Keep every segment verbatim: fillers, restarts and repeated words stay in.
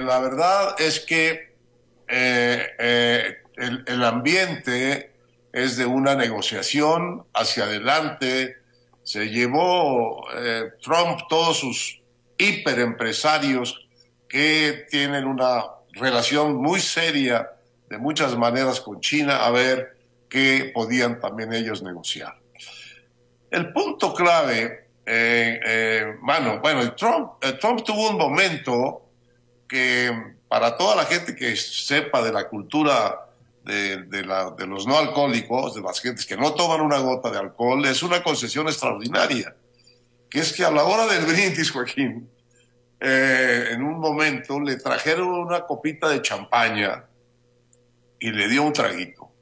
la verdad es que eh, eh, el, el ambiente es de una negociación hacia adelante. Se llevó eh, Trump todos sus hiperempresarios que tienen una relación muy seria de muchas maneras con China, a ver qué podían también ellos negociar. El punto clave, eh, eh, bueno, bueno, Trump, eh, Trump tuvo un momento que para toda la gente que sepa de la cultura de, de, la, de los no alcohólicos, de las gentes que no toman una gota de alcohol, es una concesión extraordinaria, que es que a la hora del brindis, Joaquín, eh, en un momento le trajeron una copita de champaña y le dio un traguito.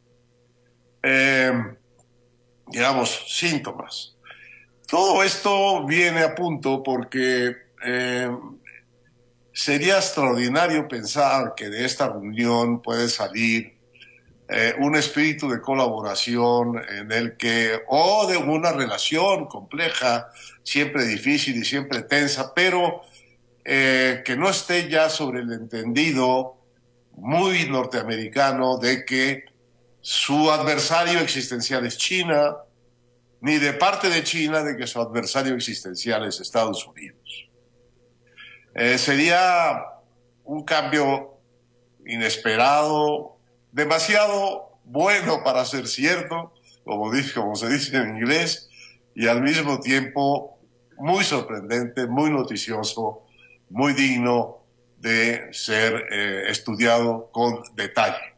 Eh, digamos, síntomas. Todo esto viene a punto porque eh, sería extraordinario pensar que de esta reunión puede salir eh, un espíritu de colaboración en el que, o de una relación compleja, siempre difícil y siempre tensa, pero eh, que no esté ya sobre el entendido muy norteamericano de que su adversario existencial es China, ni de parte de China de que su adversario existencial es Estados Unidos. Eh, sería un cambio inesperado, demasiado bueno para ser cierto, como, dice, como se dice en inglés, y al mismo tiempo muy sorprendente, muy noticioso, muy digno de ser eh, estudiado con detalle.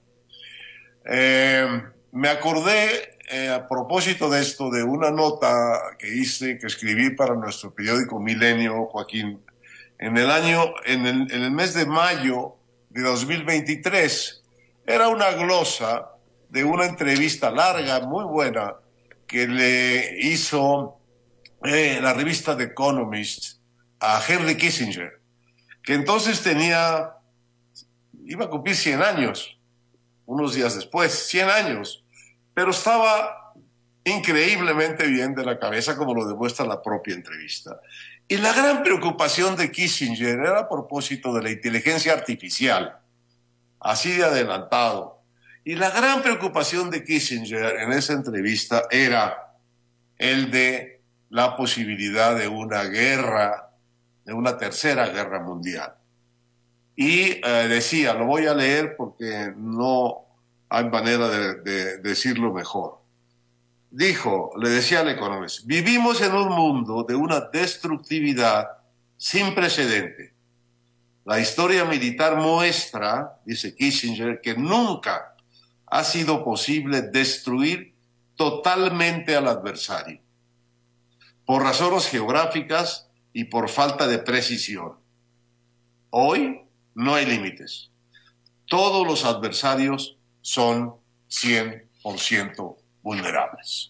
Eh, me acordé eh, a propósito de esto de una nota que hice, que escribí para nuestro periódico Milenio, Joaquín, en el año, en el, en el mes de mayo de dos mil veintitrés. Era una glosa de una entrevista larga, muy buena, que le hizo eh, la revista The Economist a Henry Kissinger, que entonces tenía, iba a cumplir cien años, unos días después, cien años, pero estaba increíblemente bien de la cabeza, como lo demuestra la propia entrevista. Y la gran preocupación de Kissinger era a propósito de la inteligencia artificial, así de adelantado. Y la gran preocupación de Kissinger en esa entrevista era el de la posibilidad de una guerra, de una tercera guerra mundial. Y eh, decía, lo voy a leer porque no hay manera de, de decirlo mejor. Dijo, le decía al Economist, vivimos en un mundo de una destructividad sin precedente. La historia militar muestra, dice Kissinger, que nunca ha sido posible destruir totalmente al adversario, por razones geográficas y por falta de precisión. Hoy no hay límites. Todos los adversarios son cien por ciento vulnerables.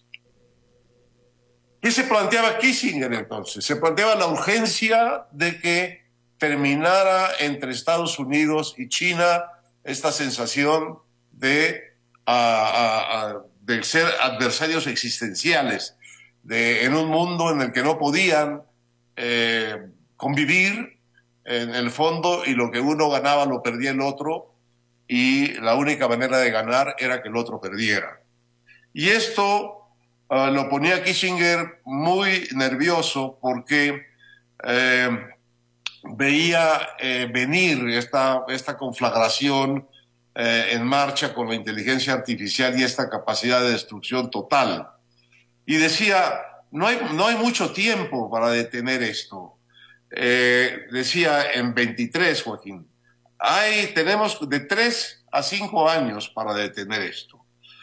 ¿Qué se planteaba Kissinger entonces? Se planteaba la urgencia de que terminara entre Estados Unidos y China esta sensación de, a, a, a, de ser adversarios existenciales, de, en un mundo en el que no podían eh, convivir en el fondo, y lo que uno ganaba lo perdía el otro, y la única manera de ganar era que el otro perdiera. Y esto uh, lo ponía Kissinger muy nervioso porque eh, veía eh, venir esta, esta conflagración eh, en marcha con la inteligencia artificial y esta capacidad de destrucción total. Y decía, no hay, no hay mucho tiempo para detener esto. Eh, decía en veintitrés, Joaquín, hay, tenemos de tres a cinco años para detener esto.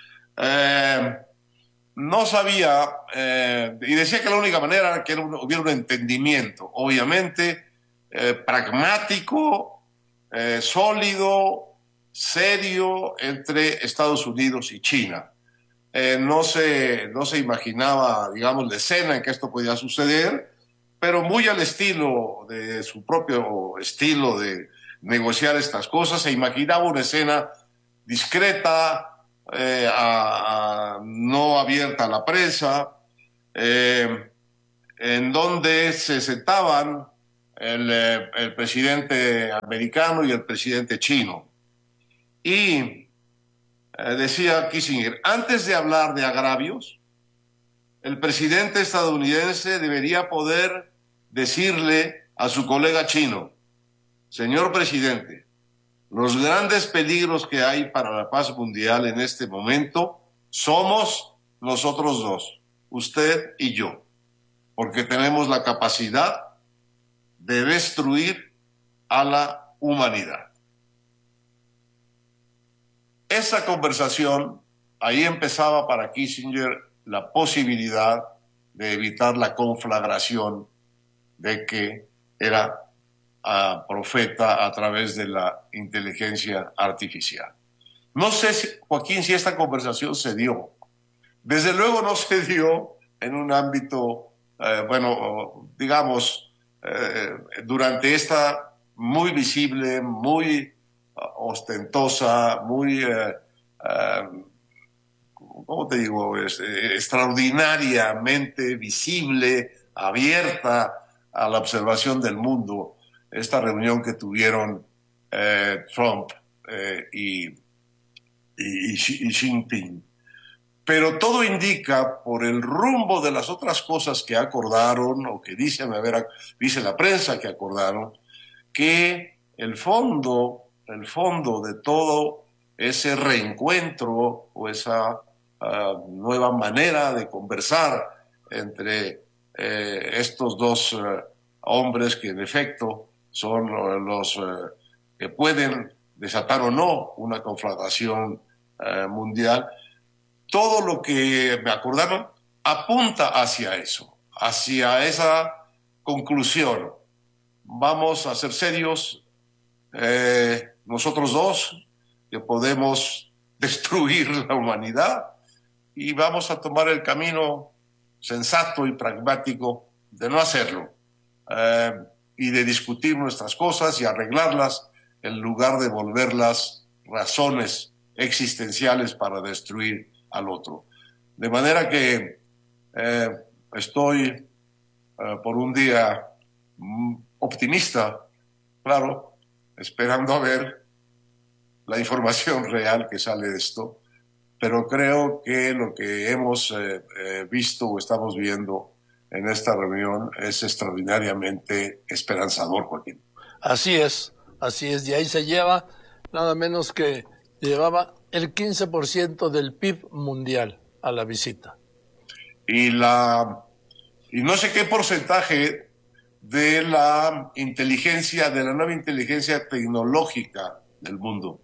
Eh, no sabía, eh, y decía que la única manera era que hubiera un entendimiento, obviamente, eh, pragmático, eh, sólido, serio, entre Estados Unidos y China. Eh, no, se, no se imaginaba, digamos, la escena en que esto podía suceder, pero muy al estilo de su propio estilo de negociar estas cosas, se imaginaba una escena discreta, Eh, a, a, no abierta a la prensa, eh, en donde se sentaban el, eh, el presidente americano y el presidente chino. Y eh, decía Kissinger, antes de hablar de agravios, el presidente estadounidense debería poder decirle a su colega chino, señor presidente, los grandes peligros que hay para la paz mundial en este momento somos nosotros dos, usted y yo, porque tenemos la capacidad de destruir a la humanidad. Esa conversación, ahí empezaba para Kissinger la posibilidad de evitar la conflagración de que era uh, profeta a través de la inteligencia artificial. No sé, si, Joaquín, si esta conversación se dio. Desde luego no se dio en un ámbito, eh, bueno, digamos, eh, durante esta muy visible, muy uh, ostentosa, muy, eh, uh, ¿cómo te digo?, es, eh, extraordinariamente visible, abierta a la observación del mundo, esta reunión que tuvieron eh, Trump eh, y, y, y Xi Jinping. Pero todo indica, por el rumbo de las otras cosas que acordaron, o que dicen, a ver, dice la prensa que acordaron, que el fondo, el fondo de todo ese reencuentro o esa uh, nueva manera de conversar entre eh, estos dos uh, hombres que en efecto son los uh, que pueden desatar o no una conflagración uh, mundial, todo lo que me acordaron apunta hacia eso, hacia esa conclusión. Vamos a ser serios, eh, nosotros dos, que podemos destruir la humanidad, y vamos a tomar el camino sensato y pragmático de no hacerlo, eh, y de discutir nuestras cosas y arreglarlas en lugar de volverlas razones existenciales para destruir al otro. De manera que eh, estoy eh, por un día mm, optimista, claro, esperando a ver la información real que sale de esto, pero creo que lo que hemos eh, eh, visto o estamos viendo en esta reunión es extraordinariamente esperanzador, Joaquín. Así es, así es, y ahí se lleva nada menos que llevaba el quince por ciento del P I B mundial a la visita. Y, la, y no sé qué porcentaje de la inteligencia, de la nueva inteligencia tecnológica del mundo.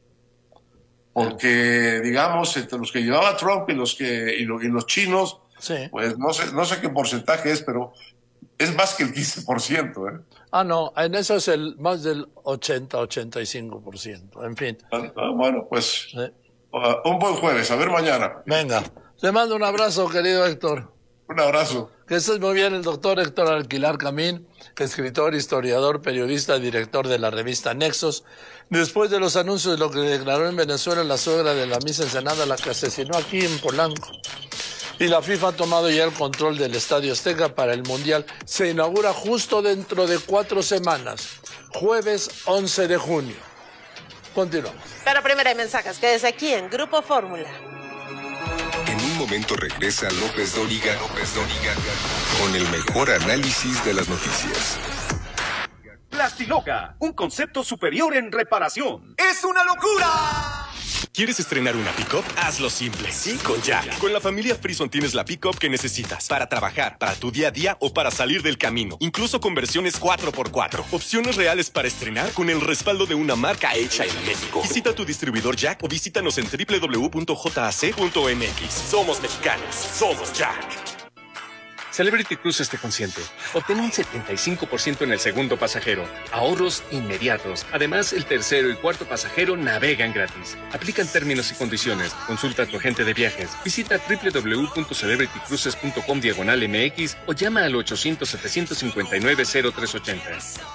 Porque, digamos, entre los que llevaba Trump y los, que, y, lo, y los chinos, sí, pues no sé, no sé qué porcentaje es, pero es más que el quince por ciento, ¿eh? Ah, no, en eso es el más del ochenta, ochenta y cinco por ciento, en fin. Ah, bueno, pues sí. uh, un buen jueves, a ver mañana. Venga, te mando un abrazo, querido Héctor. Un abrazo. Que estés muy bien, el doctor Héctor Alquilar Camín, escritor, historiador, periodista, director de la revista Nexos. Después de los anuncios de lo que declaró en Venezuela la suegra de la Miss Ensenada, la que asesinó aquí en Polanco. Y la FIFA ha tomado ya el control del Estadio Azteca para el Mundial. Se inaugura justo dentro de cuatro semanas, jueves once de junio. Continuamos. Pero primero hay mensajes. Quédese aquí en Grupo Fórmula. En un momento regresa López Dóriga, López Dóriga, con el mejor análisis de las noticias. Plastiloca, un concepto superior en reparación. ¡Es una locura! ¿Quieres estrenar una pick-up? Hazlo simple, sí, con Jack. Con la familia Frison tienes la pick-up que necesitas para trabajar, para tu día a día o para salir del camino. Incluso con versiones cuatro por cuatro. Opciones reales para estrenar con el respaldo de una marca hecha en México. Visita tu distribuidor Jack o visítanos en doble u doble u doble u punto j a c punto m x. Somos mexicanos, somos Jack. Celebrity Cruises te consiente. Obtén un setenta y cinco por ciento en el segundo pasajero. Ahorros inmediatos. Además, el tercero y cuarto pasajero navegan gratis. Aplican términos y condiciones. Consulta a tu agente de viajes. Visita doble u doble u doble u punto celebrity cruises punto com diagonal m x o llama al ochocientos, setecientos cincuenta y nueve, cero tres ochenta.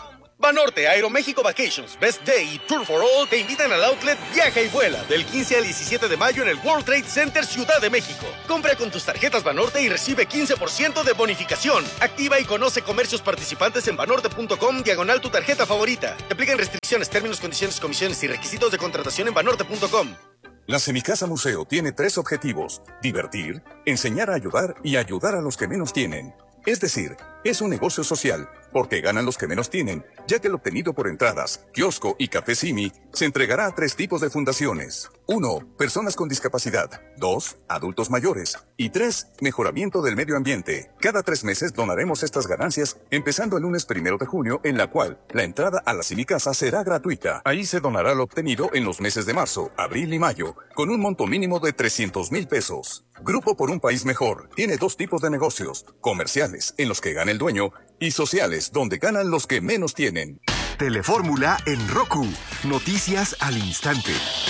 Banorte, Aeroméxico Vacations, Best Day y Tour for All te invitan al outlet Viaja y Vuela del quince al diecisiete de mayo en el World Trade Center Ciudad de México. Compra con tus tarjetas Banorte y recibe quince por ciento de bonificación. Activa y conoce comercios participantes en banorte punto com diagonal tu tarjeta favorita. Te aplican restricciones, términos, condiciones, comisiones y requisitos de contratación en banorte punto com. La Semicasa Museo tiene tres objetivos: divertir, enseñar a ayudar y ayudar a los que menos tienen. Es decir, es un negocio social, porque ganan los que menos tienen, ya que el obtenido por entradas, kiosco y café Simi se entregará a tres tipos de fundaciones. Uno, personas con discapacidad. Dos, adultos mayores. Y tres, mejoramiento del medio ambiente. Cada tres meses donaremos estas ganancias, empezando el lunes primero de junio, en la cual la entrada a la Semicasa será gratuita. Ahí se donará lo obtenido en los meses de marzo, abril y mayo, con un monto mínimo de trescientos mil pesos. Grupo por un País Mejor tiene dos tipos de negocios: comerciales, en los que gana el dueño, y sociales, donde ganan los que menos tienen. Telefórmula en Roku. Noticias al instante.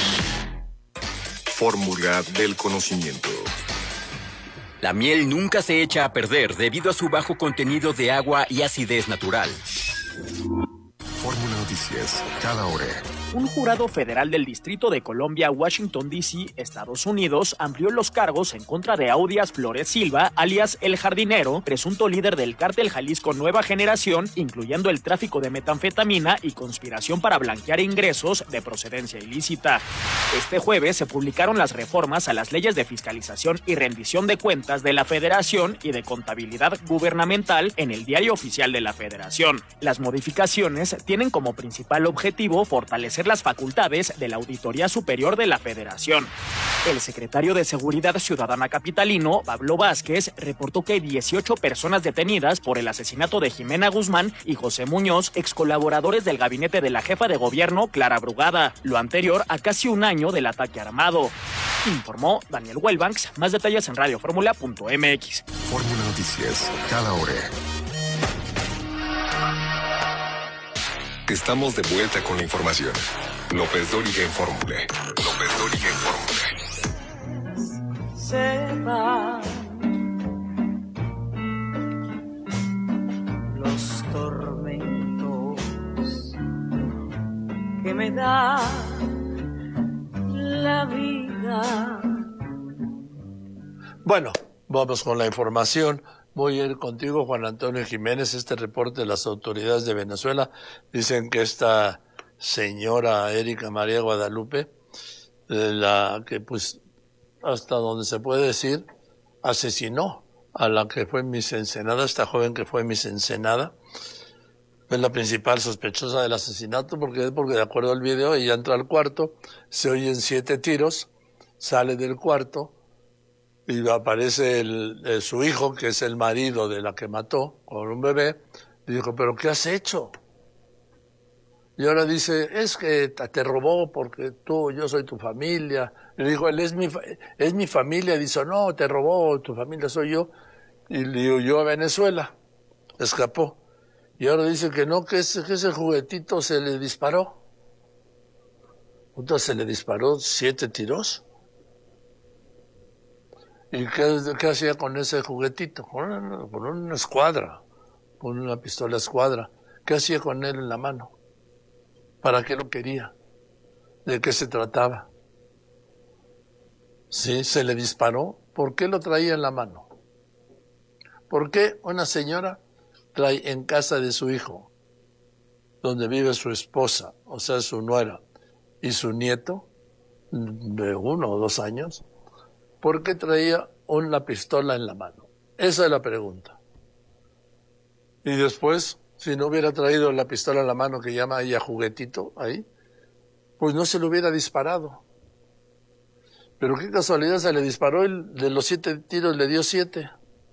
Fórmula del conocimiento. La miel nunca se echa a perder debido a su bajo contenido de agua y acidez natural. Fórmula Noticias, cada hora. Un jurado federal del Distrito de Columbia, Washington, D C, Estados Unidos, amplió los cargos en contra de Audias Flores Silva, alias El Jardinero, presunto líder del cártel Jalisco Nueva Generación, incluyendo el tráfico de metanfetamina y conspiración para blanquear ingresos de procedencia ilícita. Este jueves se publicaron las reformas a las leyes de fiscalización y rendición de cuentas de la Federación y de contabilidad gubernamental en el Diario Oficial de la Federación. Las modificaciones tienen como principal objetivo fortalecer las facultades de la Auditoría Superior de la Federación. El secretario de Seguridad Ciudadana capitalino, Pablo Vázquez, reportó que hay dieciocho personas detenidas por el asesinato de Jimena Guzmán y José Muñoz, ex colaboradores del gabinete de la jefa de gobierno, Clara Brugada, lo anterior a casi un año del ataque armado. Informó Daniel Wellbanks. Más detalles en radioformula punto m x. Fórmula Noticias, cada hora. Estamos de vuelta con la información. López Dóriga en Fórmula. López Dóriga en Fórmula. Se van los tormentos que me da la vida. Bueno, vamos con la información. Voy a ir contigo, Juan Antonio Jiménez. Este reporte de las autoridades de Venezuela dicen que esta señora Erika María Guadalupe, eh, la que pues hasta donde se puede decir, asesinó a la que fue Miss Ensenada, esta joven que fue Miss Ensenada, es la principal sospechosa del asesinato, porque, porque de acuerdo al video ella entra al cuarto, se oyen siete tiros, sale del cuarto, y aparece el, el, su hijo, que es el marido de la que mató, con un bebé, y dijo, ¿pero qué has hecho? Y ahora dice, es que te robó porque tú, yo soy tu familia. Y le dijo, él es mi, es mi familia. Y dice, no, te robó, tu familia soy yo. Y le huyó a Venezuela, escapó. Y ahora dice que no, que ese, que ese juguetito se le disparó. Entonces se le disparó siete tiros. ¿Y qué, qué hacía con ese juguetito? Con una, con una escuadra, con una pistola escuadra. ¿Qué hacía con él en la mano? ¿Para qué lo quería? ¿De qué se trataba? Sí, se le disparó. ¿Por qué lo traía en la mano? ¿Por qué una señora trae en casa de su hijo, donde vive su esposa, o sea, su nuera, y su nieto, de uno o dos años? ¿Por qué traía una pistola en la mano? Esa es la pregunta. Y después, si no hubiera traído la pistola en la mano que llama ella juguetito ahí, pues no se le hubiera disparado. Pero qué casualidad, se le disparó, el, de los siete tiros le dio siete.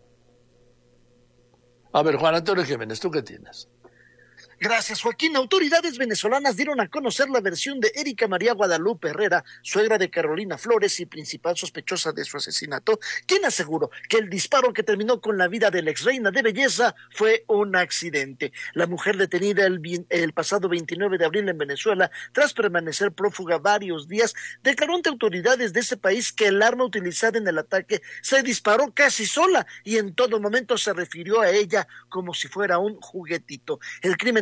A ver, Juan Antonio Jiménez, ¿tú qué tienes? Gracias, Joaquín. Autoridades venezolanas dieron a conocer la versión de Erika María Guadalupe Herrera, suegra de Carolina Flores y principal sospechosa de su asesinato, quien aseguró que el disparo que terminó con la vida de la exreina de belleza fue un accidente. La mujer detenida el, el pasado veintinueve de abril en Venezuela, tras permanecer prófuga varios días, declaró ante autoridades de ese país que el arma utilizada en el ataque se disparó casi sola y en todo momento se refirió a ella como si fuera un juguetito. El crimen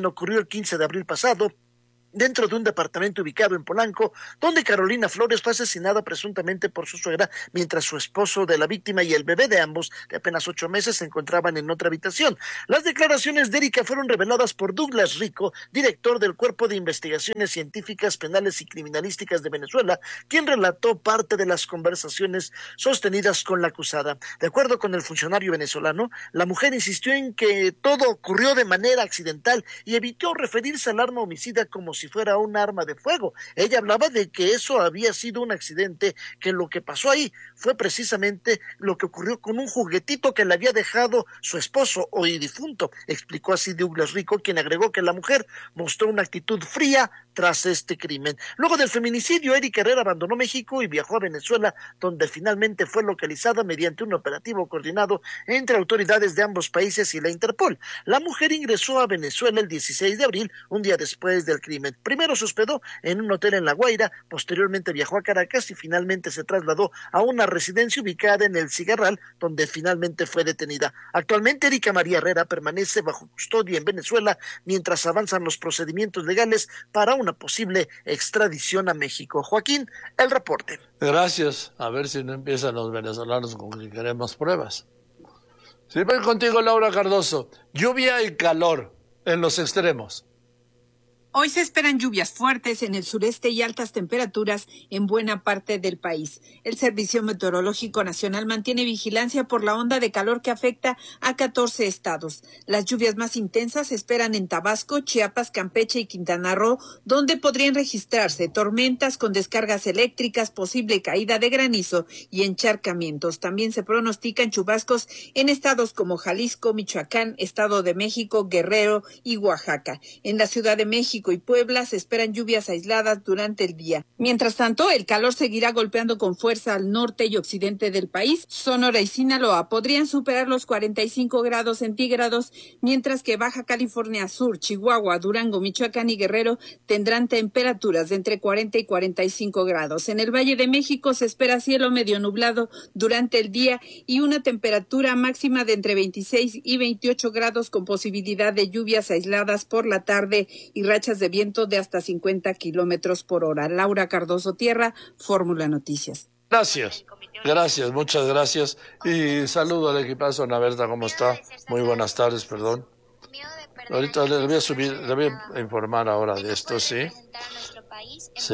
ocurrió el quince de abril pasado, dentro de un departamento ubicado en Polanco, donde Carolina Flores fue asesinada presuntamente por su suegra, mientras su esposo de la víctima y el bebé de ambos, de apenas ocho meses, se encontraban en otra habitación. Las declaraciones de Erika fueron reveladas por Douglas Rico, director del Cuerpo de Investigaciones Científicas, Penales y Criminalísticas de Venezuela, quien relató parte de las conversaciones sostenidas con la acusada. De acuerdo con el funcionario venezolano, la mujer insistió en que todo ocurrió de manera accidental y evitó referirse al arma homicida como si fuera un arma de fuego. Ella hablaba de que eso había sido un accidente, que lo que pasó ahí fue precisamente lo que ocurrió con un juguetito que le había dejado su esposo hoy difunto. Explicó así Douglas Rico, quien agregó que la mujer mostró una actitud fría tras este crimen. Luego del feminicidio, Erika Herrera abandonó México y viajó a Venezuela, donde finalmente fue localizada mediante un operativo coordinado entre autoridades de ambos países y la Interpol. La mujer ingresó a Venezuela el dieciséis de abril, un día después del crimen. Primero se hospedó en un hotel en La Guaira, posteriormente viajó a Caracas y finalmente se trasladó a una residencia ubicada en El Cigarral, donde finalmente fue detenida. Actualmente Erika María Herrera permanece bajo custodia en Venezuela mientras avanzan los procedimientos legales para una posible extradición a México. Joaquín, el reporte. Gracias. A ver si no empiezan los venezolanos con que queremos pruebas. Sí, voy contigo, Laura Cardoso. Lluvia y calor en los extremos. Hoy se esperan lluvias fuertes en el sureste y altas temperaturas en buena parte del país. El Servicio Meteorológico Nacional mantiene vigilancia por la onda de calor que afecta a catorce estados. Las lluvias más intensas se esperan en Tabasco, Chiapas, Campeche y Quintana Roo, donde podrían registrarse tormentas con descargas eléctricas, posible caída de granizo y encharcamientos. También se pronostican chubascos en estados como Jalisco, Michoacán, Estado de México, Guerrero y Oaxaca. En la Ciudad de México y Puebla se esperan lluvias aisladas durante el día. Mientras tanto, el calor seguirá golpeando con fuerza al norte y occidente del país. Sonora y Sinaloa podrían superar los cuarenta y cinco grados centígrados, mientras que Baja California Sur, Chihuahua, Durango, Michoacán y Guerrero tendrán temperaturas de entre cuarenta y cuarenta y cinco grados. En el Valle de México se espera cielo medio nublado durante el día y una temperatura máxima de entre veintiséis y veintiocho grados con posibilidad de lluvias aisladas por la tarde y rachas de viento de hasta cincuenta kilómetros por hora. Laura Cardoso Tierra, Fórmula Noticias. Gracias, gracias, muchas gracias. Y saludo al equipazo. Ana Berta, ¿cómo está? Muy buenas tardes, perdón. Ahorita le voy a subir, le voy a informar ahora de esto, ¿sí? Sí,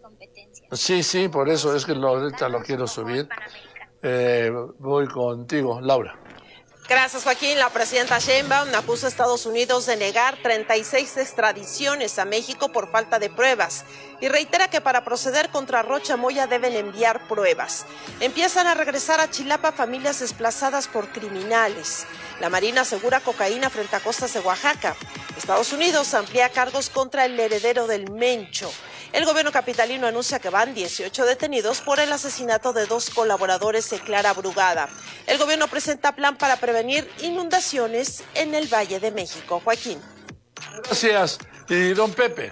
sí, sí, por eso es que lo, ahorita lo quiero subir. Eh, voy contigo, Laura. Gracias, Joaquín. La presidenta Sheinbaum acusó a Estados Unidos de negar treinta y seis extradiciones a México por falta de pruebas y reitera que para proceder contra Rocha Moya deben enviar pruebas. Empiezan a regresar a Chilapa familias desplazadas por criminales. La Marina asegura cocaína frente a costas de Oaxaca. Estados Unidos amplía cargos contra el heredero del Mencho. El gobierno capitalino anuncia que van dieciocho detenidos por el asesinato de dos colaboradores de Clara Brugada. El gobierno presenta plan para prevenir inundaciones en el Valle de México. Joaquín. Gracias. Y don Pepe.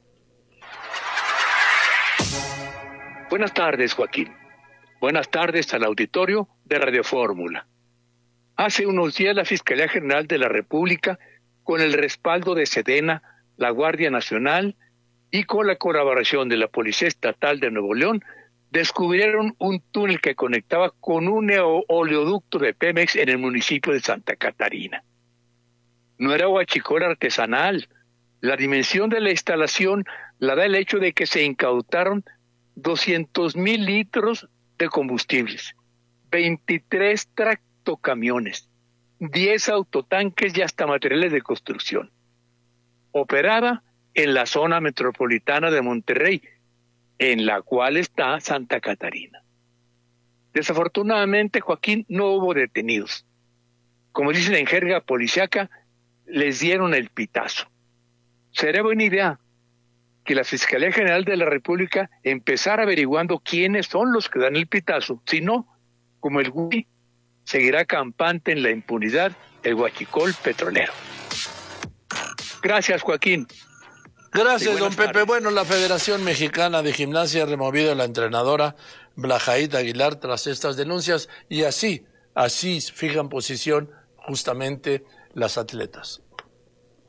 Buenas tardes, Joaquín. Buenas tardes al auditorio de Radio Fórmula. Hace unos días la Fiscalía General de la República, con el respaldo de Sedena, la Guardia Nacional y con la colaboración de la Policía Estatal de Nuevo León, descubrieron un túnel que conectaba con un oleoducto de Pemex en el municipio de Santa Catarina. No era huachicol artesanal. La dimensión de la instalación la da el hecho de que se incautaron doscientos mil litros de combustibles, veintitrés tractocamiones, diez autotanques y hasta materiales de construcción. Operaba en la zona metropolitana de Monterrey, en la cual está Santa Catarina. Desafortunadamente, Joaquín, no hubo detenidos. Como dicen en jerga policiaca, les dieron el pitazo. Sería buena idea que la Fiscalía General de la República empezara averiguando quiénes son los que dan el pitazo. Si no, como el G U I, seguirá campante en la impunidad el huachicol petrolero. Gracias, Joaquín. Gracias, don Pepe. Bueno, la Federación Mexicana de Gimnasia ha removido a la entrenadora Blajaíd Aguilar tras estas denuncias y así, así fijan posición justamente las atletas.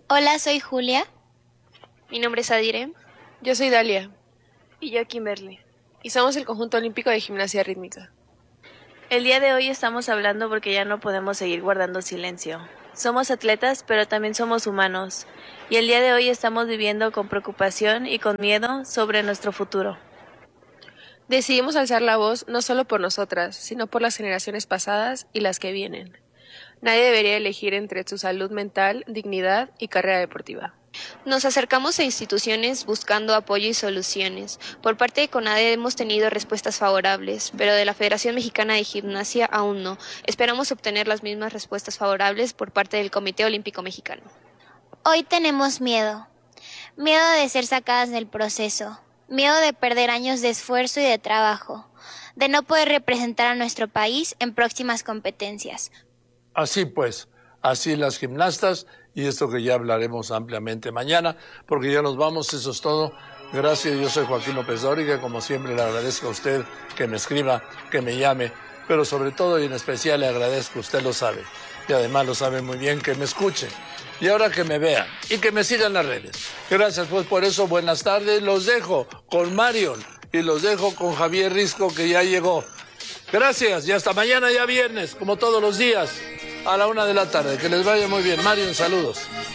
Hola, soy Julia. Mi nombre es Adire. Yo soy Dalia. Y yo Kimberly. Y somos el conjunto olímpico de gimnasia rítmica. El día de hoy estamos hablando porque ya no podemos seguir guardando silencio. Somos atletas, pero también somos humanos. Y el día de hoy estamos viviendo con preocupación y con miedo sobre nuestro futuro. Decidimos alzar la voz no solo por nosotras, sino por las generaciones pasadas y las que vienen. Nadie debería elegir entre su salud mental, dignidad y carrera deportiva. Nos acercamos a instituciones buscando apoyo y soluciones. Por parte de CONADE hemos tenido respuestas favorables, pero de la Federación Mexicana de Gimnasia aún no. Esperamos obtener las mismas respuestas favorables por parte del Comité Olímpico Mexicano. Hoy tenemos miedo. Miedo de ser sacadas del proceso. Miedo de perder años de esfuerzo y de trabajo. De no poder representar a nuestro país en próximas competencias. Así pues, así las gimnastas, y esto que ya hablaremos ampliamente mañana, porque ya nos vamos, eso es todo. Gracias, yo soy Joaquín López Dóriga, como siempre le agradezco a usted que me escriba, que me llame, pero sobre todo y en especial le agradezco, usted lo sabe, y además lo sabe muy bien, que me escuche, y ahora que me vean, y que me sigan en las redes. Gracias pues por eso, buenas tardes, los dejo con Marion, y los dejo con Javier Risco, que ya llegó. Gracias, y hasta mañana ya viernes, como todos los días, a la una de la tarde. Que les vaya muy bien. Marion, saludos.